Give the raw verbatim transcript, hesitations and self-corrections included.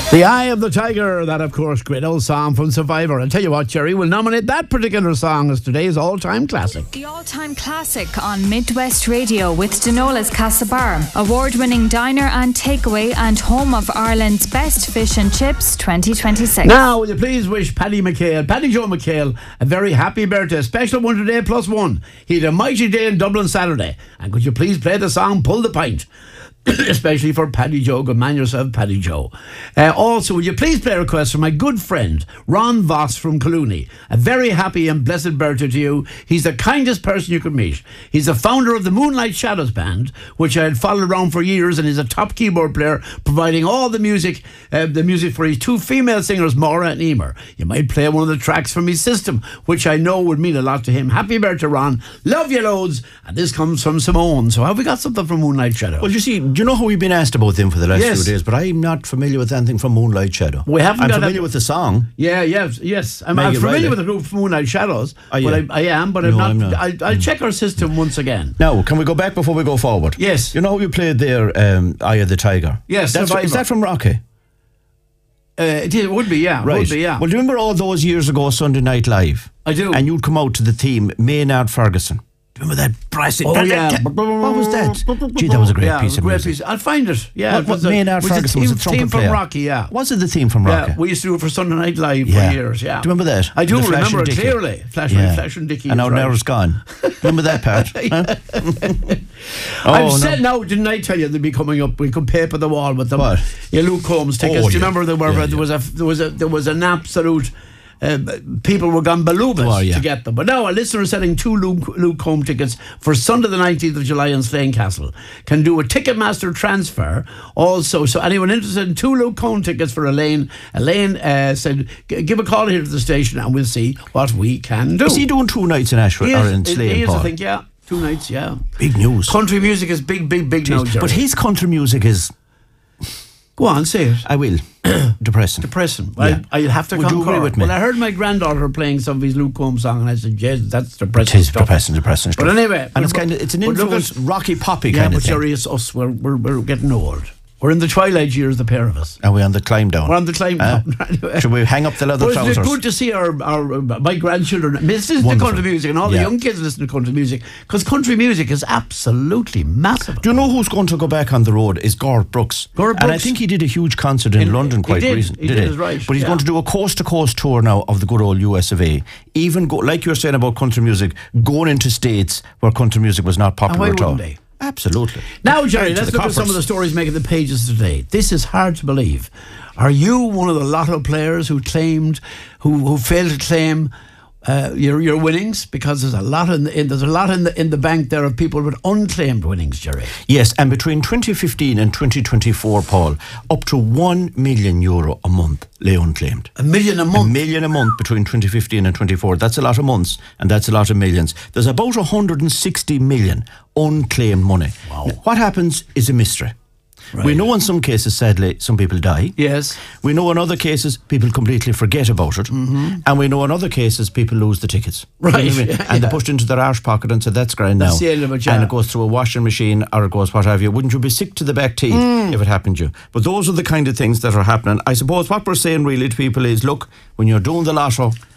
The Eye of the Tiger, that of course, great old song from Survivor. I'll tell you what, Jerry, we'll nominate that particular song as today's all-time classic. The all-time classic on Midwest Radio with Denola's Castlebar, award-winning diner and takeaway and home of Ireland's best fish and chips twenty twenty-six. Now, will you please wish Paddy McHale, Paddy Joe McHale, a very happy birthday, special one today plus one. He had a mighty day in Dublin Saturday. And could you please play the song Pull the Pint? Especially for Paddy Joe. Good man yourself, Paddy Joe. Uh, also, would you please play a request from my good friend Ron Voss from Colooney? A very happy and blessed birthday to you. He's the kindest person you could meet. He's the founder of the Moonlight Shadows band, which I had followed around for years, and he's a top keyboard player, providing all the music, uh, the music for his two female singers, Maura and Emer. You might play one of the tracks from his system, which I know would mean a lot to him. Happy birthday, Ron. Love you loads. And this comes from Simone. So have we got something from Moonlight Shadows? Well, you see, do you know how we've been asked about them for the last Yes. few days? But I'm not familiar with anything from Moonlight Shadow. We haven't I'm got familiar a- with the song. Yeah, yes, yes. I'm, Maggie I'm familiar Riley. with the group Moonlight Shadows. Are you? But I, I am, but I'm No, not. I'm not. I'll, I'll check our system once again. Now, can we go back before we go forward? Yes. You know how you played there, um, Eye of the Tiger? Yes, That's, Survivor. is that from Rocky? Uh, it, is- it would be, yeah. Right. Would be, yeah. Well, do you remember all those years ago, Sunday Night Live? I do. And you'd come out to the theme, Maynard Ferguson. Do you remember that brassy? Oh, yeah. What was that? Gee, that was a great yeah, piece of great music. piece. I'll find it. Yeah, What, it what was a- Maynard was Ferguson the was a theme, trumpet theme player. from Rocky, yeah. Was it the theme from Rocky? Yeah, we used to do it for Sunday Night Live Yeah. for years, yeah. Do you remember that? I do The Flash remember and it Dickie. clearly. Flash, Yeah. Flash and Dickie. And is now, now right. it's gone. Remember that part? Huh? Oh, I've no. said now, didn't I tell you they'd be coming up? We could paper the wall with them. What? Yeah, Luke Combs tickets. Oh, Do you yeah. remember there were Yeah, there yeah. was a there was a there was an absolute. Uh, people were gone balubas Oh, yeah. to get them. But now a listener is selling two Luke, Luke Combe tickets for Sunday the nineteenth of July in Slane Castle. Can do a Ticketmaster transfer also. So anyone interested in two Luke Combe tickets for Elaine, Elaine uh, said, "G- give a call here to the station and we'll see what we can do." Is he doing two nights in Ashford He or is, in he Slane, is, I Paul? think, yeah. Two nights, yeah. Big news. Country music is big, big, big now, Jerry. But his country music is, Go on, say it. I will, depressing. Depressing. Yeah. I, I'll have to Would you concur. agree with me? Well, I heard my granddaughter playing some of his Luke Combs song, and I said, "Yes, that's depressing It is stuff." depressing, depressing stuff. But anyway, and it's but- kind of it's an but look influence, at- rocky poppy Yeah, kind but of thing. Jerry, it's us. We're, we're we're getting old. We're in the twilight years, the pair of us. Are we on the climb down? We're on the climb Uh, down. Anyway. Should we hang up the leather But it's trousers? good to see our, our my grandchildren listen to Wonderful. country music, and all Yeah. the young kids listen to country music, because country music is absolutely massive. Do you know who's going to go back on the road? Is Garth Brooks. Garth And I Brooks. think he did a huge concert in, In- London he quite did. recently. He did, is right, But he's yeah. going to do a coast to coast tour now of the good old U S of A. Even go, like you were saying about country music, going into states where country music was not And popular why at all. wouldn't they? Absolutely. Now, Jerry, Right to let's the look at some of coffers. the stories making the pages today. This is hard to believe. Are you one of the lotto players who claimed, who who failed to claim uh, your your winnings? Because there's a lot in the in, there's a lot in the in the bank there of people with unclaimed winnings, Jerry. Yes, and between twenty fifteen and twenty twenty-four, Paul, up to one million euro a month lay unclaimed. A million a A month. million a month between twenty fifteen and twenty-four. That's a lot of months, and that's a lot of millions. There's about one hundred sixty million unclaimed money. Wow. Now, what happens is a mystery. Right. We know in some cases, sadly, some people die. Yes. We know in other cases, people completely forget about it. Mm-hmm. And we know in other cases, people lose the tickets. You know Right, what I mean? yeah, and yeah. they pushed into their arse pocket and said, that's grand now. That's the end of it, yeah. And it goes through a washing machine or it goes what have you. Wouldn't you be sick to the back teeth Mm. if it happened to you? But those are the kind of things that are happening. I suppose what we're saying really to people is, look, when you're doing the lotto,